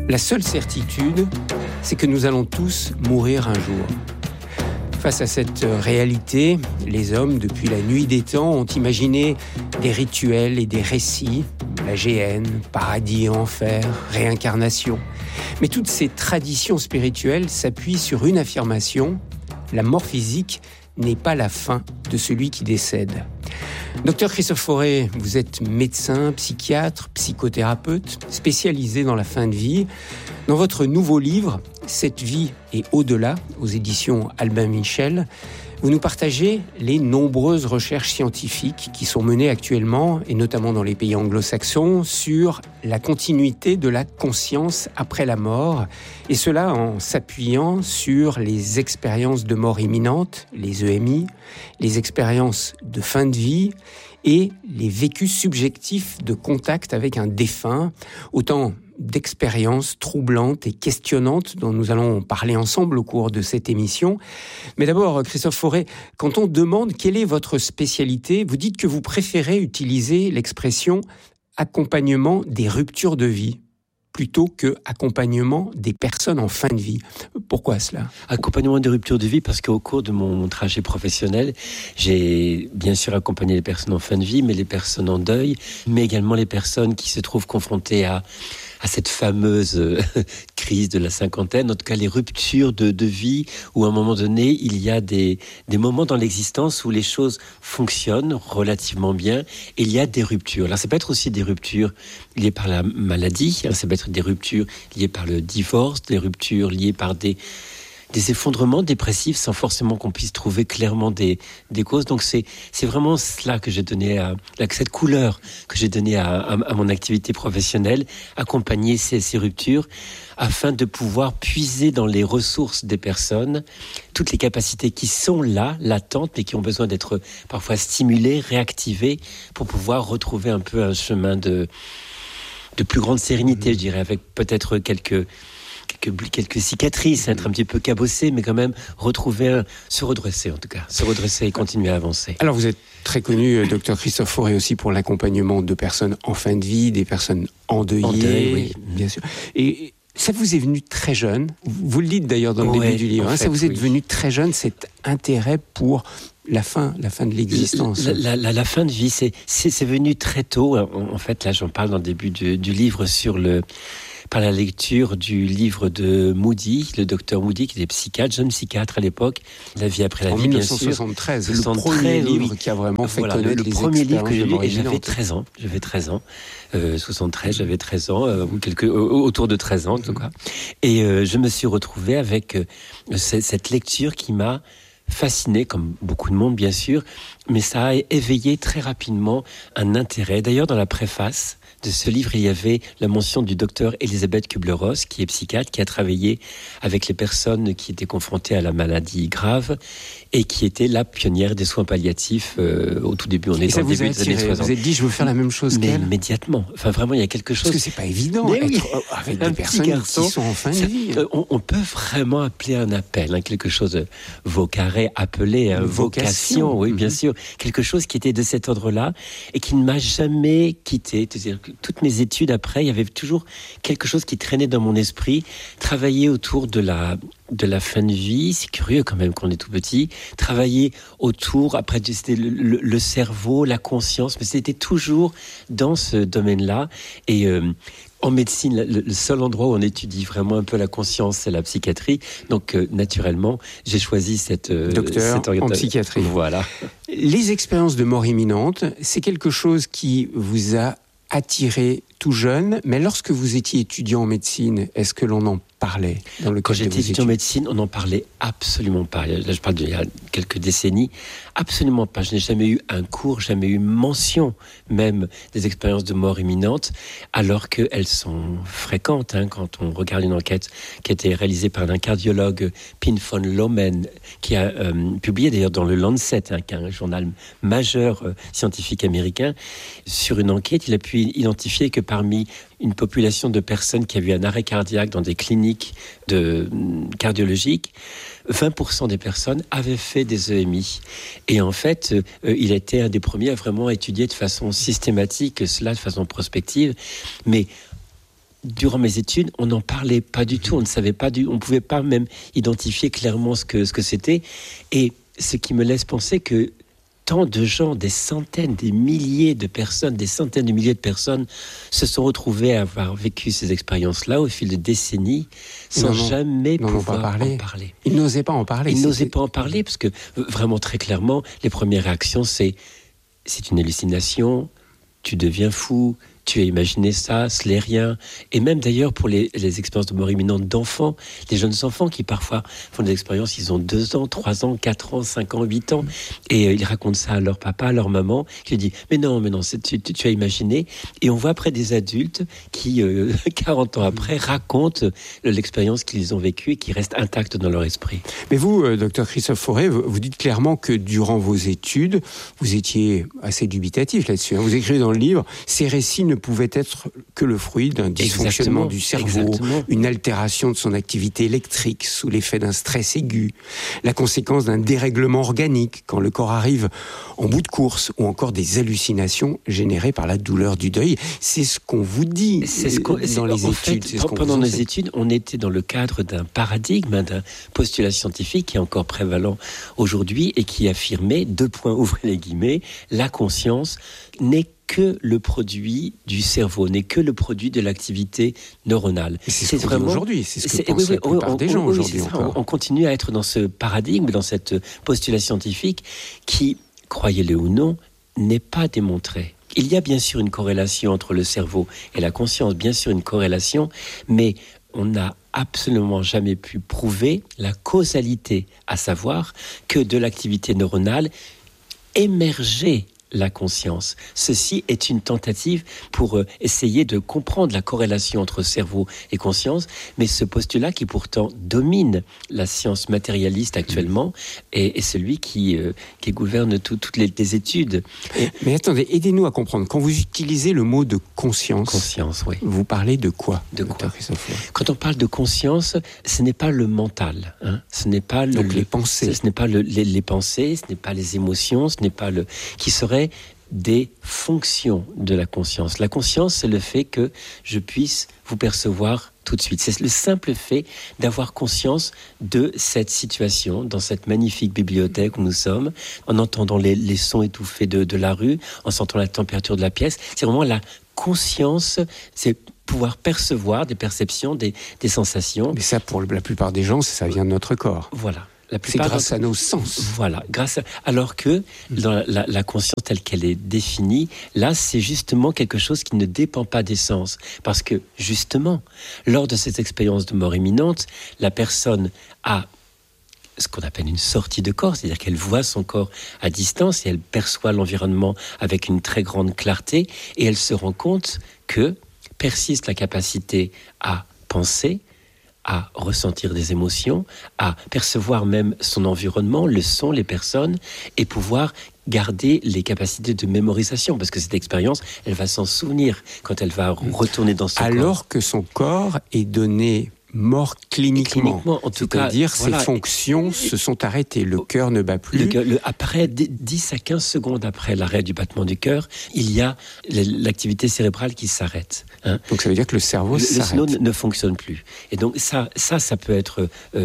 La seule certitude, c'est que nous allons tous mourir un jour. Face à cette réalité, les hommes, depuis la nuit des temps, ont imaginé des rituels et des récits, la géhenne, paradis et enfer, réincarnation. Mais toutes ces traditions spirituelles s'appuient sur une affirmation: la mort physique n'est pas la fin de celui qui décède. Docteur Christophe Fauré, vous êtes médecin, psychiatre, psychothérapeute, spécialisé dans la fin de vie. Dans votre nouveau livre, Cette vie et au-delà, aux éditions Albin Michel, vous nous partagez les nombreuses recherches scientifiques qui sont menées actuellement, et notamment dans les pays anglo-saxons, sur la continuité de la conscience après la mort, et cela en s'appuyant sur les expériences de mort imminente, les EMI, les expériences de fin de vie et les vécus subjectifs de contact avec un défunt, autant d'expériences troublantes et questionnantes dont nous allons parler ensemble au cours de cette émission. Mais d'abord, Christophe Fauré, quand on demande quelle est votre spécialité, vous dites que vous préférez utiliser l'expression « accompagnement des ruptures de vie » plutôt que accompagnement des personnes en fin de vie. Pourquoi cela ? Accompagnement des ruptures de vie parce qu'au cours de mon trajet professionnel, j'ai bien sûr accompagné les personnes en fin de vie, mais les personnes en deuil, mais également les personnes qui se trouvent confrontées à cette fameuse crise de la cinquantaine, en tout cas les ruptures de vie, où à un moment donné, il y a des moments dans l'existence où les choses fonctionnent relativement bien, et il y a des ruptures. Alors ça peut être aussi des ruptures liées par la maladie, ça peut être des ruptures liées par le divorce, des ruptures liées par des effondrements dépressifs sans forcément qu'on puisse trouver clairement des causes. Donc c'est vraiment cela que j'ai donné cette couleur que j'ai donnée à mon activité professionnelle, accompagner ces ruptures afin de pouvoir puiser dans les ressources des personnes toutes les capacités qui sont là, latentes, mais qui ont besoin d'être parfois stimulées, réactivées pour pouvoir retrouver un peu un chemin de plus grande sérénité, je dirais, avec peut-être quelques cicatrices, être un petit peu cabossé, mais quand même se redresser en tout cas, se redresser et continuer à avancer. Alors vous êtes très connu, docteur Christophe Fauré, aussi pour l'accompagnement de personnes en fin de vie, des personnes endeuillées, en deuil, oui. Bien sûr. Et ça vous est venu très jeune, vous le dites d'ailleurs dans le début du livre, ça vous est venu très jeune, cet intérêt pour la fin de l'existence. La fin de vie, c'est venu très tôt. En fait, là, j'en parle dans le début du livre par la lecture du livre de Moody, le docteur Moody, qui était psychiatre, jeune psychiatre à l'époque, La vie après la vie, bien sûr. En 1973, le premier livre qui a vraiment fait connaître les premier livre que j'ai lu, et j'avais 13 ans. 73, j'avais 13 ans, autour de 13 ans en tout cas. Et je me suis retrouvé avec cette lecture qui m'a fasciné, comme beaucoup de monde bien sûr, mais ça a éveillé très rapidement un intérêt. D'ailleurs, dans la préface de ce livre, il y avait la mention du docteur Elisabeth Kubler-Ross, qui est psychiatre, qui a travaillé avec les personnes qui étaient confrontées à la maladie grave et qui était la pionnière des soins palliatifs au tout début. On est dans le début des années 60. Vous êtes dit, je veux faire la même chose mais qu'elle. Immédiatement. Enfin, vraiment, il y a quelque chose. Parce que c'est pas évident avec des personnes qui sont en fin de vie. On peut vraiment appeler un appel, quelque chose, Vaucaré appelé vocation, oui, bien sûr. Quelque chose qui était de cet ordre-là et qui ne m'a jamais quitté. C'est-à-dire que toutes mes études après, il y avait toujours quelque chose qui traînait dans mon esprit. Travailler autour de la fin de vie, c'est curieux quand même quand on est tout petit. Travailler autour, après c'était le cerveau, la conscience, mais c'était toujours dans ce domaine-là. Et en médecine, le seul endroit où on étudie vraiment un peu la conscience, c'est la psychiatrie. Donc, naturellement, j'ai choisi cette orientation. En psychiatrie. Voilà. Les expériences de mort imminente, c'est quelque chose qui vous a attiré tout jeune, mais lorsque vous étiez étudiant en médecine, est-ce que l'on en parlait dans le Quand j'étais étudiant en médecine, on n'en parlait absolument pas. Là, je parle d'il y a quelques décennies. Absolument pas. Je n'ai jamais eu un cours, jamais eu mention même des expériences de mort imminente, alors qu'elles sont fréquentes. Quand on regarde une enquête qui a été réalisée par un cardiologue, Pim von Lohmen, qui a publié d'ailleurs dans le Lancet, qui est un journal majeur scientifique américain, sur une enquête, il a pu identifier que parmi une population de personnes qui avaient eu un arrêt cardiaque dans des cliniques cardiologiques, 20% des personnes avaient fait des EMI. Et en fait, il a été un des premiers à vraiment étudier de façon systématique cela, de façon prospective. Mais durant mes études, on n'en parlait pas du tout. On ne savait pas on ne pouvait pas même identifier clairement ce que c'était. Et ce qui me laisse penser que tant de gens, des centaines, des milliers de personnes, des centaines de milliers de personnes se sont retrouvés à avoir vécu ces expériences-là au fil de décennies sans jamais pouvoir en parler. Ils n'osaient pas en parler. Ils n'osaient pas en parler parce que vraiment très clairement, les premières réactions c'est une hallucination, tu deviens fou, tu as imaginé ça, ce n'est rien. Et même d'ailleurs pour les expériences de mort imminente d'enfants, les jeunes enfants qui parfois font des expériences, ils ont 2 ans, 3 ans, 4 ans, 5 ans, 8 ans, et ils racontent ça à leur papa, à leur maman, qui dit « mais non, tu as imaginé ». Et on voit après des adultes qui, 40 ans après, racontent l'expérience qu'ils ont vécue et qui reste intacte dans leur esprit. Mais vous, docteur Christophe Fauré, vous dites clairement que durant vos études, vous étiez assez dubitatif là-dessus. Vous écrivez dans le livre, ces récits ne pouvait être que le fruit d'un dysfonctionnement du cerveau, une altération de son activité électrique sous l'effet d'un stress aigu, la conséquence d'un dérèglement organique quand le corps arrive en bout de course, ou encore des hallucinations générées par la douleur du deuil. C'est ce qu'on vous dit dans les études. Pendant nos études, on était dans le cadre d'un paradigme, d'un postulat scientifique qui est encore prévalent aujourd'hui et qui affirmait, ouvrez les guillemets, la conscience n'est que le produit du cerveau, n'est que le produit de l'activité neuronale. Et c'est ce qu'on dit aujourd'hui, c'est ce que pensent la plupart des gens aujourd'hui encore. On continue à être dans ce paradigme, dans cette postulat scientifique qui, croyez-le ou non, n'est pas démontré. Il y a bien sûr une corrélation entre le cerveau et la conscience, bien sûr une corrélation, mais on n'a absolument jamais pu prouver la causalité, à savoir que de l'activité neuronale émergeait la conscience. Ceci est une tentative pour essayer de comprendre la corrélation entre cerveau et conscience, mais ce postulat qui pourtant domine la science matérialiste actuellement est celui qui gouverne toutes les études. Mais attendez, aidez-nous à comprendre. Quand vous utilisez le mot de conscience, oui. Vous parlez de quoi? Quand on parle de conscience, ce n'est pas le mental. Ce n'est pas les pensées. Ce n'est pas les pensées, ce n'est pas les émotions, ce n'est pas qui serait des fonctions de la conscience. La conscience, c'est le fait que je puisse vous percevoir tout de suite. C'est le simple fait d'avoir conscience de cette situation, dans cette magnifique bibliothèque où nous sommes, en entendant les sons étouffés de la rue, en sentant la température de la pièce. C'est vraiment la conscience, c'est pouvoir percevoir des perceptions, des sensations. Mais ça, pour la plupart des gens, ça vient de notre corps. Voilà. C'est grâce à nos sens. Voilà, alors que dans la conscience telle qu'elle est définie, là, c'est justement quelque chose qui ne dépend pas des sens. Parce que, justement, lors de cette expérience de mort imminente, la personne a ce qu'on appelle une sortie de corps, c'est-à-dire qu'elle voit son corps à distance et elle perçoit l'environnement avec une très grande clarté et elle se rend compte que persiste la capacité à penser, à ressentir des émotions, à percevoir même son environnement, le son, les personnes, et pouvoir garder les capacités de mémorisation, parce que cette expérience, elle va s'en souvenir quand elle va retourner dans son corps. Alors que son corps est donné mort cliniquement. En tout cas, c'est-à-dire ses fonctions se sont arrêtées, le cœur ne bat plus. Après 10 à 15 secondes après l'arrêt du battement du cœur, il y a l'activité cérébrale qui s'arrête. Donc ça veut dire que le cerveau s'arrête. Le cerveau ne fonctionne plus. Et donc ça peut être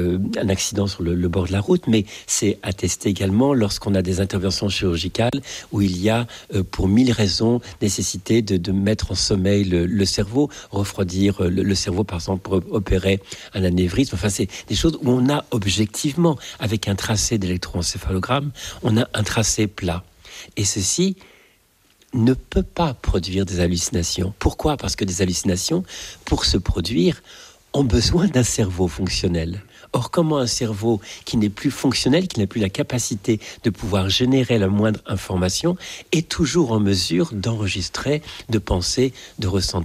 un accident sur le bord de la route, mais c'est attesté également lorsqu'on a des interventions chirurgicales où il y a, pour 1000 raisons, nécessité de mettre en sommeil le cerveau, refroidir le cerveau, par exemple, pour opérer un anévrisme. Enfin, c'est des choses où on a objectivement, avec un tracé d'électroencéphalogramme, on a un tracé plat. Et ceci ne peut pas produire des hallucinations. Pourquoi ? Parce que des hallucinations, pour se produire, ont besoin d'un cerveau fonctionnel. Or, comment un cerveau qui n'est plus fonctionnel, qui n'a plus la capacité de pouvoir générer la moindre information, est toujours en mesure d'enregistrer, de penser, de ressentir ?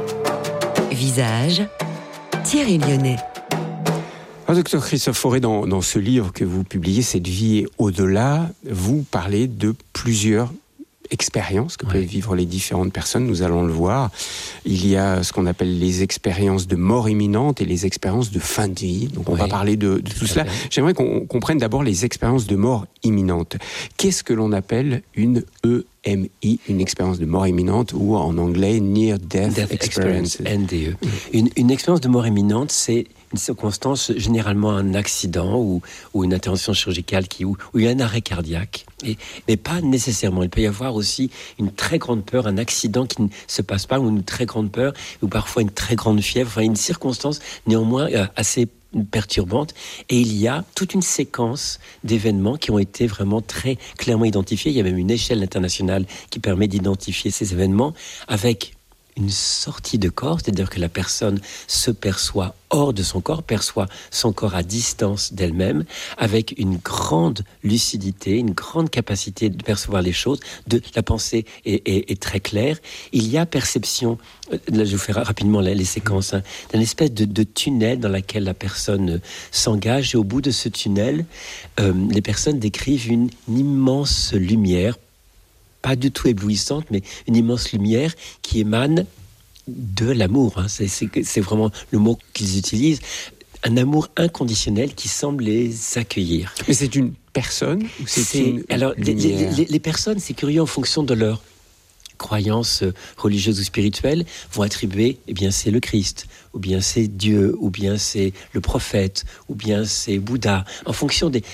Visage, Thierry Lyonnais. Docteur Christophe Fauré, dans ce livre que vous publiez, Cette vie et au-delà, vous parlez de plusieurs expériences que peuvent vivre les différentes personnes, nous allons le voir. Il y a ce qu'on appelle les expériences de mort imminente et les expériences de fin de vie. Donc on va parler de tout cela. J'aimerais qu'on comprenne d'abord les expériences de mort imminente. Qu'est-ce que l'on appelle une NDE, une expérience de mort imminente, ou en anglais Near Death Experience. NDE. Une expérience de mort imminente, c'est une circonstance, généralement un accident ou une intervention chirurgicale où il y a un arrêt cardiaque. Mais pas nécessairement. Il peut y avoir aussi une très grande peur, un accident qui ne se passe pas, ou une très grande peur, ou parfois une très grande fièvre, enfin une circonstance néanmoins assez perturbante. Et il y a toute une séquence d'événements qui ont été vraiment très clairement identifiés. Il y a même une échelle internationale qui permet d'identifier ces événements avec une sortie de corps, c'est-à-dire que la personne se perçoit hors de son corps, perçoit son corps à distance d'elle-même, avec une grande lucidité, une grande capacité de percevoir les choses, la pensée est très claire. Il y a perception, là je vous fais rapidement les séquences, d'un espèce de tunnel dans lequel la personne s'engage, et au bout de ce tunnel, les personnes décrivent une immense lumière, pas du tout éblouissante, mais une immense lumière qui émane de l'amour. C'est vraiment le mot qu'ils utilisent. Un amour inconditionnel qui semble les accueillir. Mais c'est une personne ou c'est une lumière? Les personnes, c'est curieux, en fonction de leur croyances religieuses ou spirituelles, vont attribuer, c'est le Christ, ou bien c'est Dieu, ou bien c'est le prophète, ou bien c'est Bouddha, en fonction de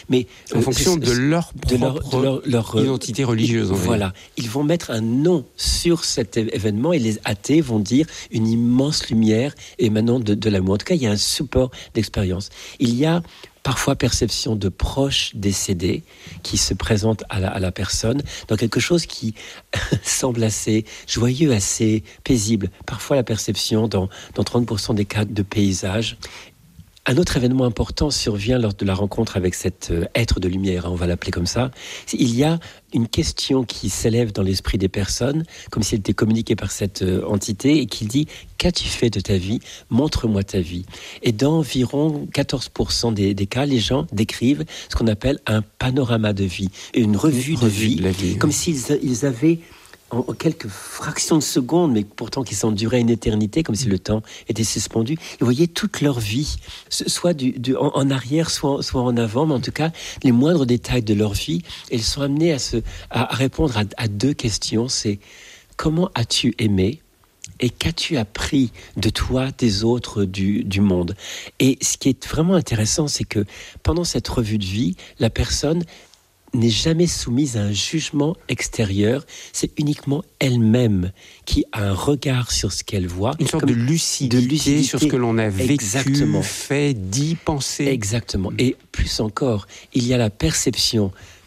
leur propre identité religieuse. Voilà, ils vont mettre un nom sur cet événement, et les athées vont dire une immense lumière émanant de l'amour. En tout cas, il y a un support d'expérience. Il y a parfois perception de proches décédés qui se présentent à la personne dans quelque chose qui semble assez joyeux, assez paisible. Parfois la perception dans 30% des cas de paysage. Un autre événement important survient lors de la rencontre avec cet être de lumière, on va l'appeler comme ça. Il y a une question qui s'élève dans l'esprit des personnes, comme si elle était communiquée par cette entité, et qui dit « Qu'as-tu fait de ta vie ? Montre-moi ta vie ». Et dans environ 14% des cas, les gens décrivent ce qu'on appelle un panorama de vie, une revue de vie, comme s'ils avaient en quelques fractions de secondes, mais pourtant qui semblent durer une éternité, comme si le temps était suspendu. Ils voyaient toute leur vie, soit en arrière, soit en avant, mais en tout cas, les moindres détails de leur vie. Et ils sont amenés à répondre à deux questions. C'est « Comment as-tu aimé ? Et qu'as-tu appris de toi, des autres, du monde ?» Et ce qui est vraiment intéressant, c'est que pendant cette revue de vie, la personne n'est jamais soumise à un jugement extérieur, c'est uniquement elle-même qui a un regard sur ce qu'elle voit. Une sorte de lucidité sur ce que l'on a vécu, exactement, fait, dit, pensé. Exactement. Et plus encore, il y a la perception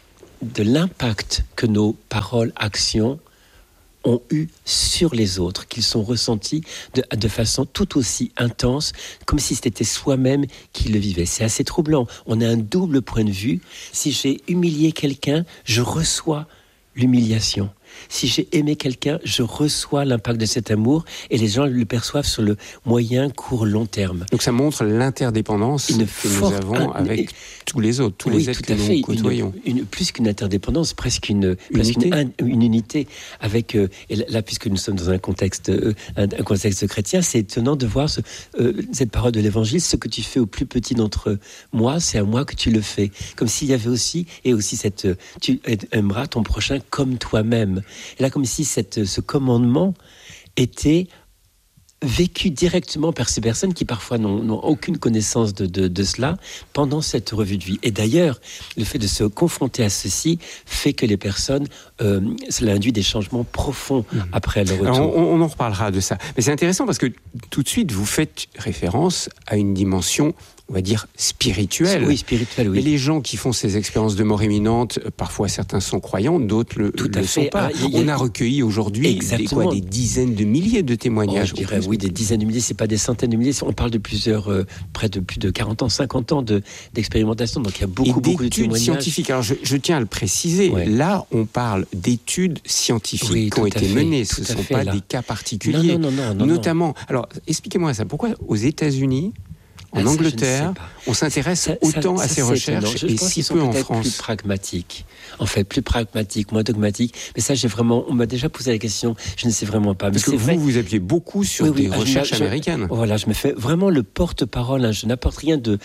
de l'impact que nos paroles, actions ont eu sur les autres, qu'ils sont ressentis de façon tout aussi intense, comme si c'était soi-même qui le vivait. C'est assez troublant. On a un double point de vue. Si j'ai humilié quelqu'un, je reçois l'humiliation. Si j'ai aimé quelqu'un, je reçois l'impact de cet amour, et les gens le perçoivent sur le moyen, court, long terme. Donc ça montre l'interdépendance que nous avons avec tous les autres, tous les êtres que nous côtoyons. Plus qu'une interdépendance, presque une unité. Avec, et là, puisque nous sommes dans un contexte chrétien, c'est étonnant de voir cette parole de l'Évangile: ce que tu fais au plus petit d'entre moi, c'est à moi que tu le fais. Comme s'il y avait aussi tu aimeras ton prochain comme toi-même. Et là, comme si ce commandement était vécu directement par ces personnes qui parfois n'ont aucune connaissance de cela pendant cette revue de vie. Et d'ailleurs, le fait de se confronter à ceci fait que les personnes, cela induit des changements profonds après leur retour. Alors, on en reparlera de ça. Mais c'est intéressant parce que tout de suite, vous faites référence à une dimension, on va dire, spirituelle. Oui, spirituelle, oui. Et les gens qui font ces expériences de mort imminente, parfois certains sont croyants, d'autres le sont pas. On a recueilil aujourd'hui des dizaines de milliers de témoignages. Je dirais, oui, des dizaines de milliers, c'est pas des centaines de milliers. On parle de près de plus de 40 ans, 50 ans d'expérimentation. Donc il y a beaucoup de témoignages. Scientifiques. Alors je tiens à le préciser. Ouais. Là, on parle d'études scientifiques qui ont été menées. Ce ne sont pas des cas particuliers. Non. Notamment, alors expliquez-moi ça. Pourquoi aux États-Unis, En Angleterre, on s'intéresse autant à ces recherches et si peu en France. Plus pragmatiques. En fait, plus pragmatiques, moins dogmatiques. Mais ça, on m'a déjà posé la question, je ne sais vraiment pas. Parce que vous appuyez beaucoup sur des recherches américaines. Voilà, je me fais vraiment le porte-parole. Hein. Je n'apporte rien de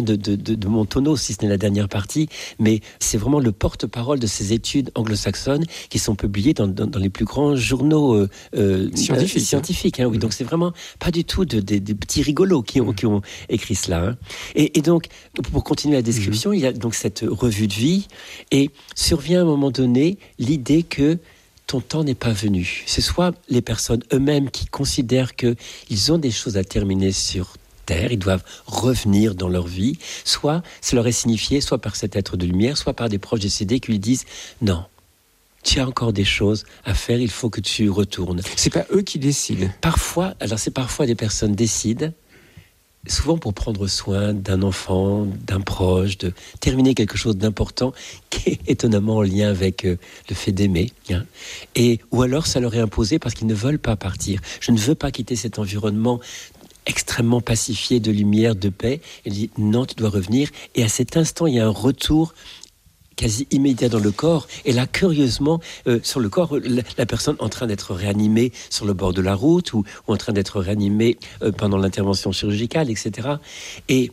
mon tonneau, si ce n'est la dernière partie, mais c'est vraiment le porte-parole de ces études anglo-saxonnes qui sont publiées dans les plus grands journaux scientifiques. Hein, oui. Donc c'est vraiment pas du tout des petits rigolos qui ont écrit cela. Hein. Et donc, pour continuer la description, il y a donc cette revue de vie et survient à un moment donné l'idée que ton temps n'est pas venu. C'est soit les personnes eux-mêmes qui considèrent qu'ils ont des choses à terminer sur Terre, ils doivent revenir dans leur vie, soit ça leur est signifié, soit par cet être de lumière, soit par des proches décédés qui lui disent « Non, tu as encore des choses à faire, il faut que tu retournes. » C'est pas eux qui décident. Parfois des personnes décident, souvent pour prendre soin d'un enfant, d'un proche, de terminer quelque chose d'important qui est étonnamment en lien avec le fait d'aimer. Hein. Ou alors ça leur est imposé parce qu'ils ne veulent pas partir. Je ne veux pas quitter cet environnement extrêmement pacifié de lumière, de paix. Il dit non, tu dois revenir. Et à cet instant, il y a un retour quasi immédiat dans le corps. Et là, curieusement, sur le corps, la personne en train d'être réanimée sur le bord de la route ou en train d'être réanimée pendant l'intervention chirurgicale, etc. Et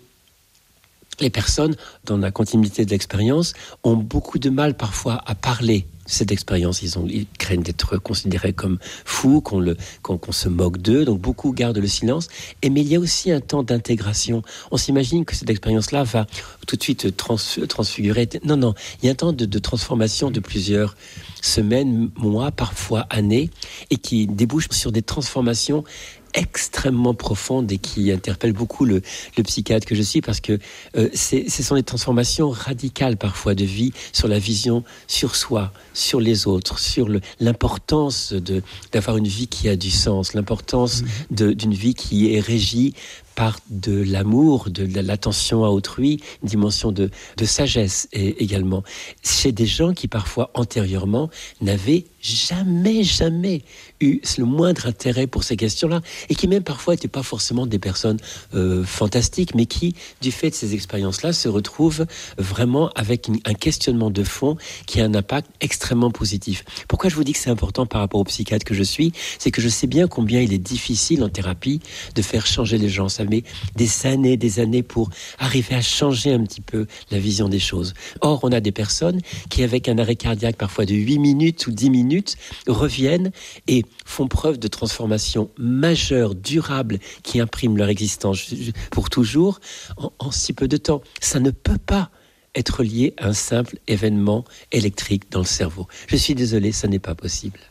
les personnes, dans la continuité de l'expérience, ont beaucoup de mal parfois à parler de cette expérience. Ils craignent d'être considérés comme fous, qu'on se moque d'eux, donc beaucoup gardent le silence. Mais il y a aussi un temps d'intégration. On s'imagine que cette expérience-là va tout de suite transfigurer. Non, il y a un temps de transformation de plusieurs semaines, mois, parfois années, et qui débouche sur des transformations extrêmement profonde et qui interpelle beaucoup le psychiatre que je suis parce que ce sont des transformations radicales parfois de vie sur la vision sur soi, sur les autres, sur l'importance d'avoir une vie qui a du sens, l'importance d'une vie qui est régie par de l'amour, de l'attention à autrui, une dimension de sagesse également. Chez des gens qui parfois antérieurement n'avaient jamais eu le moindre intérêt pour ces questions-là et qui même parfois n'étaient pas forcément des personnes fantastiques, mais qui, du fait de ces expériences-là, se retrouvent vraiment avec un questionnement de fond qui a un impact extrêmement positif. Pourquoi je vous dis que c'est important par rapport au psychiatre que je suis? C'est que je sais bien combien il est difficile en thérapie de faire changer les gens. Ça met des années pour arriver à changer un petit peu la vision des choses. Or, on a des personnes qui, avec un arrêt cardiaque parfois de 8 minutes ou 10 minutes, reviennent et font preuve de transformation majeure, durable, qui imprime leur existence pour toujours en si peu de temps. Ça ne peut pas être lié à un simple événement électrique dans le cerveau. Je suis désolé, ça n'est pas possible.